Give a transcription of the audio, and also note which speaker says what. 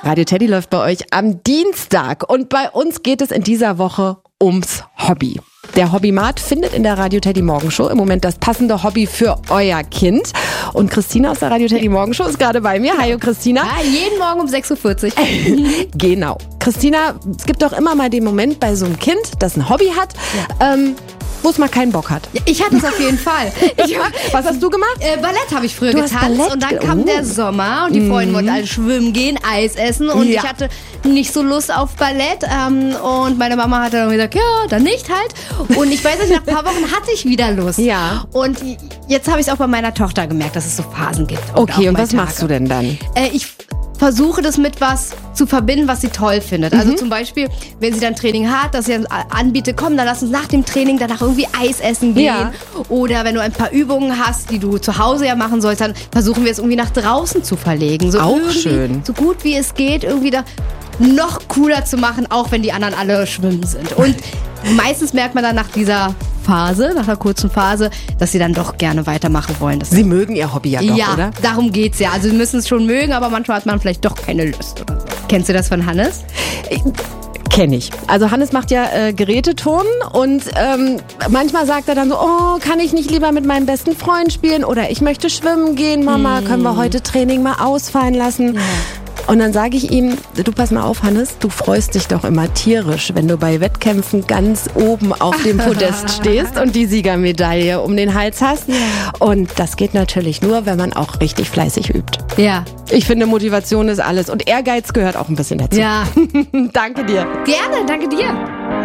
Speaker 1: Radio Teddy läuft bei euch am Dienstag und bei uns geht es in dieser Woche ums Hobby. Der Hobbymarkt findet in der Radio Teddy Morgenshow im Moment das passende Hobby für euer Kind. Und Christina aus der Radio Teddy Morgenshow ist gerade bei mir. Hallo Christina.
Speaker 2: Ja, jeden Morgen um 6.40 Uhr.
Speaker 1: Genau. Christina, es gibt doch immer mal den Moment bei so einem Kind, das ein Hobby hat, wo es mal keinen Bock hat.
Speaker 2: Ja, ich hatte es auf jeden Fall.
Speaker 1: Was hast du gemacht?
Speaker 2: Ballett habe ich früher
Speaker 1: Du hast
Speaker 2: getanzt
Speaker 1: Ballett
Speaker 2: und dann kam der Sommer und die Freunde wollten alle schwimmen gehen, Eis essen und ich hatte nicht so Lust auf Ballett und meine Mama hat dann gesagt, ja, dann nicht halt. Und ich weiß nicht, nach ein paar Wochen hatte ich wieder Lust.
Speaker 1: Ja.
Speaker 2: Und jetzt habe ich es auch bei meiner Tochter gemerkt, dass es so Phasen gibt.
Speaker 1: Okay, und was machst du denn dann?
Speaker 2: Ich versuche das mit was zu verbinden, was sie toll findet. Also zum Beispiel, wenn sie dann Training hat, dass sie dann anbietet, komm, dann lass uns nach dem Training danach irgendwie Eis essen gehen.
Speaker 1: Ja.
Speaker 2: Oder wenn du ein paar Übungen hast, die du zu Hause ja machen sollst, dann versuchen wir es irgendwie nach draußen zu verlegen. So
Speaker 1: Auch schön.
Speaker 2: So gut wie es geht, irgendwie da noch cooler zu machen, auch wenn die anderen alle schwimmen sind. Und meistens merkt man dann nach dieser Phase, nach einer kurzen Phase, dass sie dann doch gerne weitermachen wollen.
Speaker 1: Sie mögen ihr Hobby ja doch,
Speaker 2: ja,
Speaker 1: oder?
Speaker 2: darum geht's ja. Also sie müssen es schon mögen, aber manchmal hat man vielleicht doch keine Lust oder so. Kennst du das von Hannes?
Speaker 1: Kenne ich. Also Hannes macht ja Geräteturnen und manchmal sagt er dann so, oh, kann ich nicht lieber mit meinem besten Freund spielen oder ich möchte schwimmen gehen, Mama, können wir heute Training mal ausfallen lassen? Ja. Und dann sage ich ihm, du pass mal auf, Hannes, du freust dich doch immer tierisch, wenn du bei Wettkämpfen ganz oben auf dem Podest stehst und die Siegermedaille um den Hals hast. Ja. Und das geht natürlich nur, wenn man auch richtig fleißig übt.
Speaker 2: Ja.
Speaker 1: Ich finde, Motivation ist alles und Ehrgeiz gehört auch ein bisschen dazu.
Speaker 2: Ja.
Speaker 1: Danke dir.
Speaker 2: Gerne, danke dir.